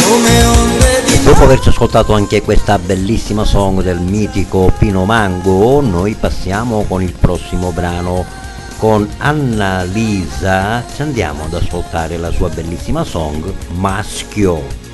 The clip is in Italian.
Dopo averci ascoltato anche questa bellissima song del mitico Pino Mango, noi passiamo con il prossimo brano. Con Annalisa ci andiamo ad ascoltare la sua bellissima song Maschio.